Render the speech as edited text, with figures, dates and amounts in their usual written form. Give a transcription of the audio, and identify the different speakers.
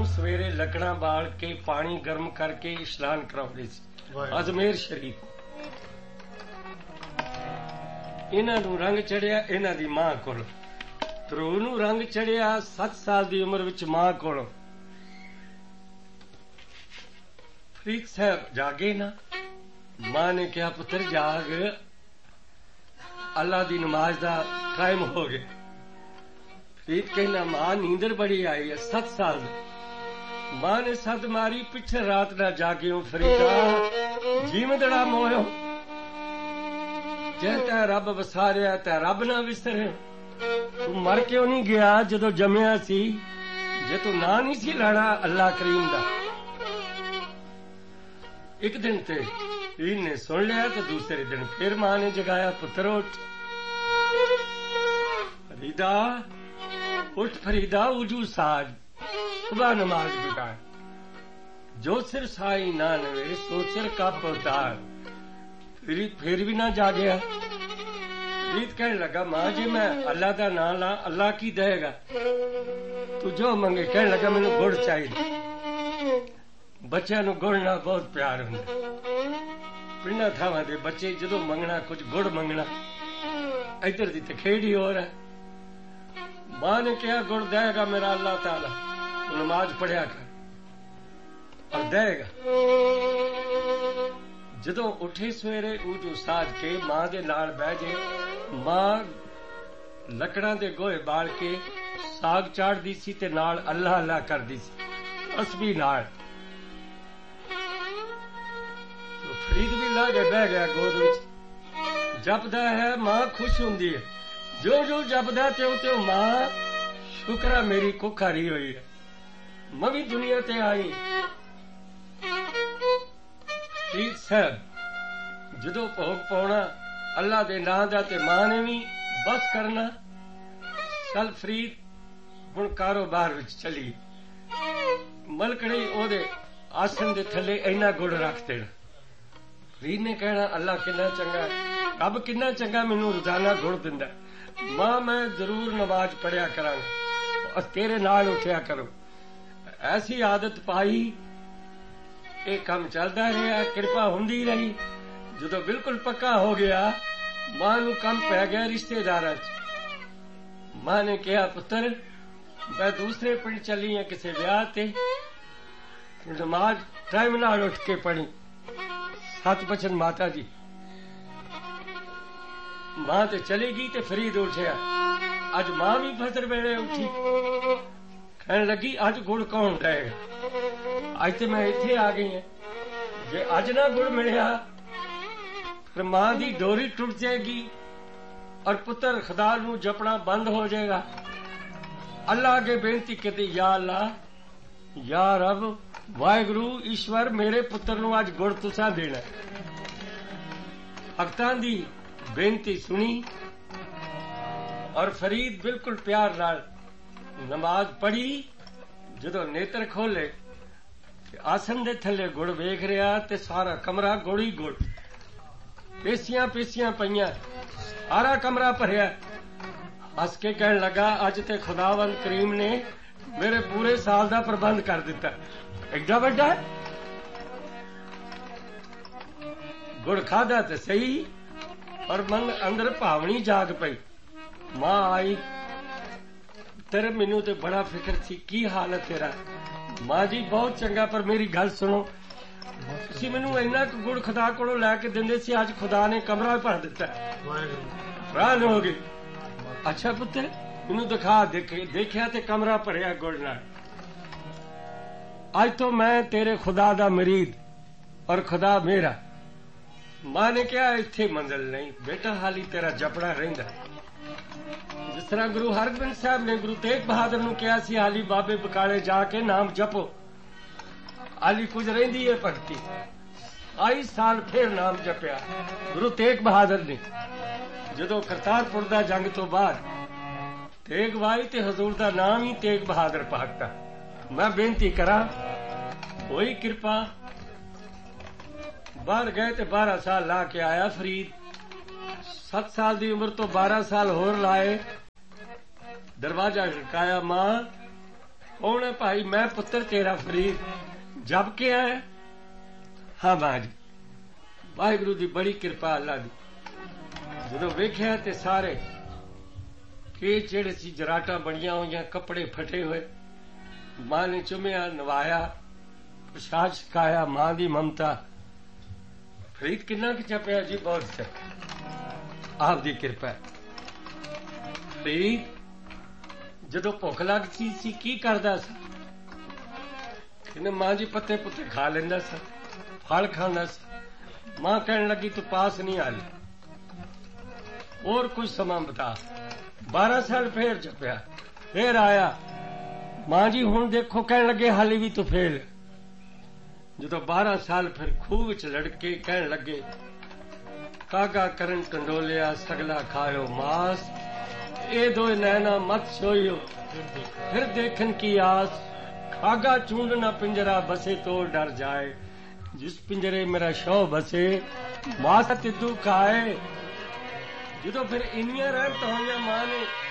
Speaker 1: सवेरे लकड़ा बाल के पानी गर्म करके इशनान कराउंदे सी अजमेर शरीफ। इन्हां नूं रंग चढ़िया इन्हां दी मां कोल। ध्रुव नूं रंग चढ़िया 7 साल दी उम्र विच मां कोल। फरीद साहब जागे ना। मां ने कहा पुत्र जाग, अल्लाह दी नमाज दा टाइम हो गया। फरीद कहना मां नींदर बड़ी आई है 7 साल। मां ने सद मारी पिछे रात ना जागियो फरीदा जीवदड़ा मोयो जे तै रब वसारिया तै रब ना विसरे। तू मर क्यों नहीं गया जदों जमिया सी, जे तू ना नहीं सी लाना अल्लाह करीम दा। एक दिन ते फरीद ने सुन लिया तो दूसरे दिन फिर मां ने जगाया पुत्र उठ फरीदा उठ फरीदा उजू साज सुबह नमाज बिगाड़। जो सिर साई ना नवे सो सिर कप उतार। फिर भी ना जागया। फरीद कहने लगा मां जी मैं अल्लाह दा नाम ला अल्लाह की देगा। तू जो मंगे। कहने लगा मैनू गुड़ चाहिए। बच्चों नूं गुड़ नाल बहुत प्यार हुंदा। पिंडां थावां दे बच्चे जदों मंगना कुछ गुड़ मंगना इधर दी ते खेड़ी हो रहा है। मां ने कहा गुड़ देगा मेरा अल्लाह ताला, तू नमाज पढ़िया कर और देगा। जदों उठे सवेरे ऊजू साज के मां दे नाल बह जे। मां लकड़ां दे गोहे बाल के साग चाड़दी सी ते नाल अल्लाह अल्लाह करदी सी तस्बीह नाल। तो फरीद भी ला के बह गया गोद विच। जपदा है मां खुश हुंदी है। जो जो जपदा त्यों त्यों मां शुक्र मेरी कुख हरी हुई है, मैं भी दुनिया ते आई। फरीद साहब जदों भोग पाउणा अल्लाह दे नां दा ते मां ने भी बस करना। कल फरीद हुण कारोबार विच चली। मलकड़ी ओदे आसन दे थले इन्ना गुड़ रख देना। फरीद ने कहना अल्लाह किन्ना चंगा है, रब किन्ना चंगा मैनू रोजाना गुड़ दिंदा। मां मैं जरूर नमाज पढ़िया करांगा और तेरे नाल उठिया करो। ऐसी आदत पाई ये काम चलता रहा, कृपा हुंदी रही। जदों बिल्कुल पक्का हो गया मां नू कम पै गया रिश्तेदारां च। मां ने कहा पुत्र मैं दूसरे पिंड चली हां किसी ब्याह ते, नमाज टाइम नाल उठ के पढ़ी। सत बचन माता जी। मां ते चली गई ते फरीद उठिया। अज मां भी फजर वेले उठी। कहने लगी अज गुड़ कौन देगा, अज तो मैं इत्थे आ गई है। जे अज ना गुड़ मिलिया फिर मां दी डोरी टुट जाएगी और पुत्र खुदा नू जपना बंद हो जाएगा। अल्लाह अगे बेनती करती या अल्लाह या रब वाहिगुरु ईश्वर मेरे पुत्र नू अज गुड़ तुसां देना। भगतां दी बेनती सुनी और फरीद बिल्कुल प्यार नाल नमाज पढ़ी। जदों नेत्र खोले आसन दे थले गुड़ वेख रहा ते सारा कमरा गुड़ ही गुड़, पेसियां पेसियां पईयां, सारा कमरा भरिया। हस के कहने लगा अज ते खुदावंद करीम ने मेरे पूरे साल दा प्रबंध कर दिता। एडा वड्डा गुड़ खादा ते सही और मन अंदर भावनी जाग पई। मां आई तेरे मैनू ते बड़ा फिक्र थी, की हाल है तेरा? मां जी बहुत चंगा, पर मेरी गल सुनो, तुसीं मैनू इन्ना गुड़ खुदा कोलों लैके दिंदे सी, अज खुदा ने कमरा भर दिता। हैरान हो गई। अच्छा पुत्र मैनू दिखा। देखिया ते कमरा भरिया गुड़ नाल। अज तो मैं तेरे खुदा दा मरीद और खुदा मेरा। मां ने कहा इत्थे मंजिल नहीं बेटा, हाली तेरा जपड़ा रहिंदा। जिस तरह गुरु हरगोबिंद साहब ने गुरु तेग बहादुर नूं कहा सी हाली बाबे बकाले जाके नाम जपो, हाली कुछ रहिंदी है भगती। 22 साल फिर नाम जपिया गुरु तेग बहादुर ने। जदों करतारपुर दा जंग तो बाद तेग वाई ते हजूर दा नाम ही तेग बहादुर पाक दा। मैं बेनती करा कोई कृपा। बाहर गए ते 12 साल ला के आया फरीद। 7 साल दी उम्र तो 12 साल होर लाए। दरवाजा खड़काया, मां ਹੁਣ ਭਾਈ ਮੈਂ ਪੁੱਤਰ ਤੇਰਾ ਫਰੀਦ ਜਪ ਕੇ ਆਇਆ। ਹਾਂ ਮਾਂ ਜੀ, ਵਾਹਿਗੁਰੂ ਦੀ ਬੜੀ ਕਿਰਪਾ ਅੱਲਾ ਦੀ। ਜਦੋਂ ਵੇਖਿਆ ਤੇ ਸਾਰੇ ਕਿ ਜਿਹੜੇ ਸੀ ਜਰਾਟਾਂ ਬਣੀਆਂ ਹੋਈਆਂ, ਕੱਪੜੇ ਫਟੇ ਹੋਏ, ਮਾਂ ਨੇ ਚੁੰਮਿਆ, ਨਵਾਇਆ, ਪ੍ਰਸ਼ਾਦ ਛਕਾਇਆ। ਮਾਂ ਦੀ ਮਮਤਾ। ਫਰੀਦ ਕਿੰਨਾ ਕੁ ਜਪਿਆ ਜੀ? ਬਹੁਤ ਆਪ ਦੀ ਕਿਰਪਾ। ਫਰੀਦ ਜਦੋਂ ਭੁੱਖ ਲੱਗਦੀ ਸੀ ਕੀ ਕਰਦਾ ਸੀ? ਕਹਿੰਦੇ ਮਾਂ ਜੀ ਪੱਤੇ ਪੁੱਤੇ ਖਾ ਲੈਂਦਾ ਸੀ, ਫਲ ਖਾਂਦਾ ਸੀ। ਮਾਂ ਕਹਿਣ ਲੱਗੀ ਤੂੰ ਪਾਸ ਨਹੀਂ ਆ ਰਹੀ, ਹੋਰ ਕੁਝ ਸਮਾਂ ਬਤਾ। 12 ਸਾਲ ਫੇਰ ਜਪਿਆ, ਫੇਰ ਆਇਆ। ਮਾਂ ਜੀ ਹੁਣ ਦੇਖੋ, ਕਹਿਣ ਲੱਗੇ ਹਾਲੇ ਵੀ ਤੂੰ ਫੇਲ। ਜਦੋਂ 12 ਸਾਲ ਫਿਰ ਖੂਹ ਵਿੱਚ ਲੜਕੇ ਕਹਿਣ ਲੱਗੇ ਕਾਗਾ ਕਰਨ ਟੰਡੋਲਿਆ, ਸਗਲਾ ਖਾਇਓ ਮਾਸ, ਇਹ ਦੋਏ ਨੈਣਾ ਮਤ ਸੋਈਓ, ਫਿਰ ਦੇਖਣ ਕੀ ਆਸ। ਖਾਗਾ ਚੂੰਡ ਨਾ ਪਿੰਜਰਾ ਬਸੇ ਤੋਂ ਡਰ ਜਾਏ, ਜਿਸ ਪਿੰਜਰੇ ਮੇਰਾ ਸ਼ੌ ਬਸੇ ਮਾਸ ਤਿੱਦੂ ਖਾਏ। ਜਦੋਂ ਫਿਰ ਇੰਨੀਆਂ ਰਹਿਮਤਾਂ ਹੋਈਆਂ ਮਾਂ ਨੇ